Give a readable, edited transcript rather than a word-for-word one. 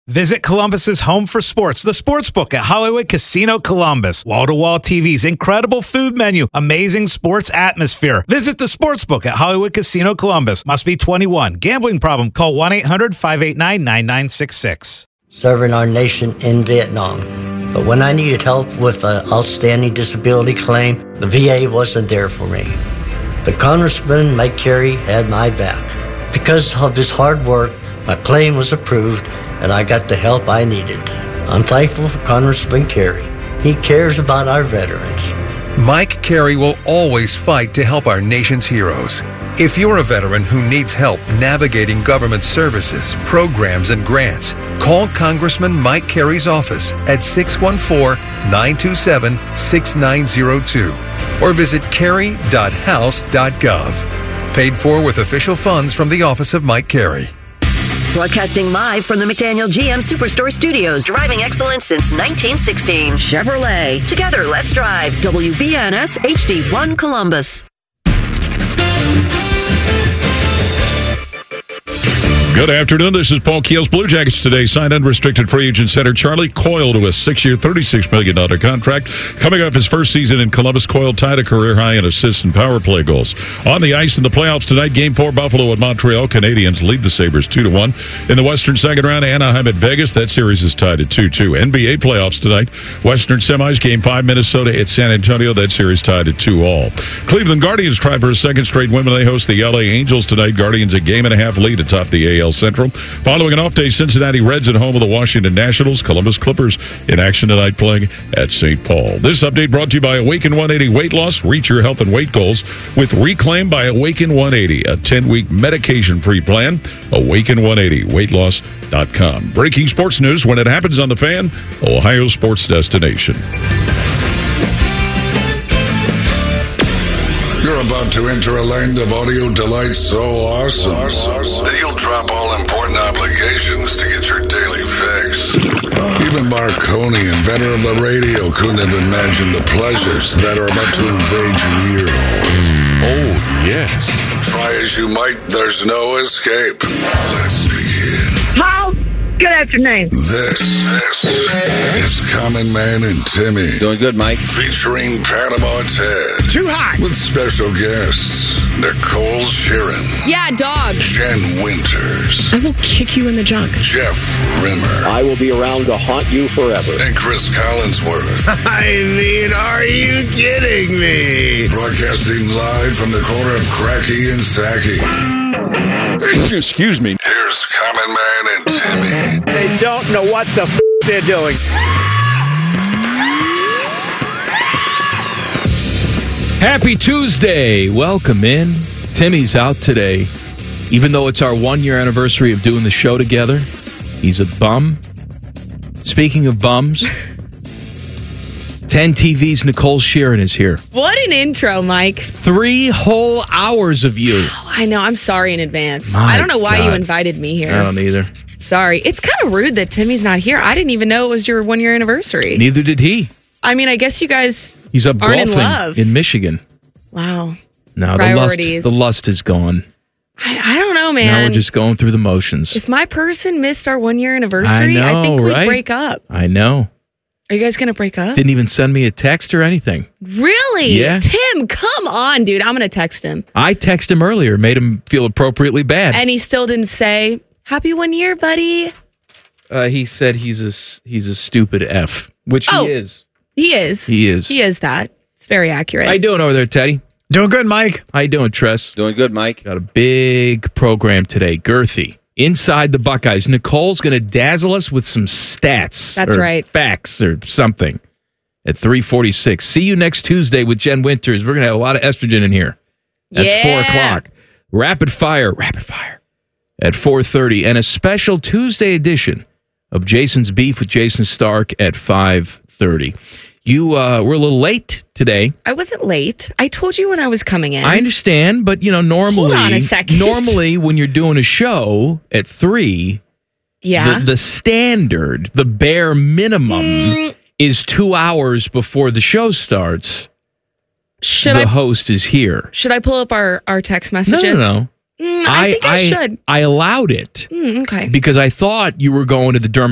Visit Columbus's home for sports, the Sportsbook at Hollywood Casino Columbus. Wall-to-wall TVs, incredible food menu, amazing sports atmosphere. Visit the Sportsbook at Hollywood Casino Columbus. Must be 21. Gambling problem? Call 1-800-589-9966. Serving our nation in Vietnam. But when I needed help with an outstanding disability claim, the VA wasn't there for me. But Congressman Mike Carey had my back. Because of his hard work, my claim was approved, and I got the help I needed. I'm thankful for Congressman Carey. He cares about our veterans. Mike Carey will always fight to help our nation's heroes. If you're a veteran who needs help navigating government services, programs, and grants, call Congressman Mike Carey's office at 614-927-6902 or visit carey.house.gov. Paid for with official funds from the Office of Mike Carey. Broadcasting live from the McDaniel GM Superstore Studios. Driving excellence since 1916. Chevrolet. Together, let's drive. WBNS HD1 Columbus. Good afternoon. This is Paul Keels. Blue Jackets today signed unrestricted free agent center Charlie Coyle to a 6-year, $36 million contract. Coming off his first season in Columbus, Coyle tied a career high in assists and power play goals. On the ice in the playoffs tonight, Game 4, Buffalo at Montreal. Canadiens lead the Sabres 2-1. In the Western second round, Anaheim at Vegas. That series is tied at 2-2. NBA playoffs tonight. Western semis, Game 5, Minnesota at San Antonio. That series tied at 2-2. Cleveland Guardians try for a second straight win when they host the LA Angels tonight. Guardians a game-and-a-half lead atop the AL Central. Following an off day, Cincinnati Reds at home of the Washington Nationals. Columbus Clippers in action tonight playing at St. Paul. This update brought to you by Awaken 180 Weight Loss. Reach your health and weight goals with Reclaim by Awaken 180, a 10-week medication-free plan. Awaken 180 weightloss.com. Breaking sports news when it happens on The Fan, Ohio sports destination. You're about to enter a land of audio delight so awesome that you'll drop all important obligations to get your daily fix. Even Marconi, inventor of the radio, couldn't have imagined the pleasures that are about to invade your ear hole. Oh, yes. Try as you might, there's no escape. Let's begin. Paul, good afternoon. This is Common Man and Timmy. Doing good, Mike. Featuring Panama Ted. Too hot. With special guests, Nicole Sheeran. Yeah, dog. Jen Winters. I will kick you in the junk. Jeff Rimmer. I will be around to haunt you forever. And Chris Collinsworth. I mean, are you kidding me? Broadcasting live from the corner of Cracky and Sacky. Excuse me. Here's Common Man and Timmy. They don't know what the they're doing. Happy Tuesday. Welcome in. Timmy's out today. Even though it's our 1-year anniversary of doing the show together, he's a bum. Speaking of bums, 10 TV's Nicole Sheeran is here. What an intro, Mike. 3 whole hours of you. Oh, I know. I'm sorry in advance. My I don't know why God. you invited me here. I don't either. Sorry. It's kind of rude that Timmy's not here. I didn't even know it was your 1-year anniversary. Neither did he. I mean, I guess you guys He's up aren't in golfing love. in Michigan. Wow. No, Priorities. the lust is gone. I don't know, man. Now we're just going through the motions. If my person missed our 1-year anniversary, I think we'd break up. I know. Are you guys going to break up? Didn't even send me a text or anything. Really? Yeah. Tim, come on, dude. I'm going to text him. I texted him earlier, made him feel appropriately bad. And he still didn't say, happy 1 year, buddy. He said he's a stupid F, which he is. He is. He is. He is that. It's very accurate. How you doing over there, Teddy? Doing good, Mike. How you doing, Tress? Doing good, Mike. Got a big program today. Girthy. Inside the Buckeyes. Nicole's going to dazzle us with some stats. That's right. Facts or something at 3:46. See you next Tuesday with Jen Winters. We're going to have a lot of estrogen in here. That's 4 o'clock. Rapid fire at 4:30. And a special Tuesday edition of Jason's Beef with Jason Stark at 5:30. You were a little late today. I wasn't late. I told you when I was coming in. I understand, but normally, Hold on a second. Normally when you're doing a show at 3, the standard, the bare minimum is 2 hours before the show starts. The host is here. Should I pull up our text messages? No. I think I should. I allowed it. Okay. Because I thought you were going to the